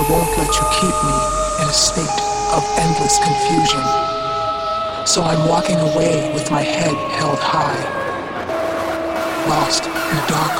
won't let you keep me in a state of endless confusion. So I'm walking away with my head held high, lost in a dark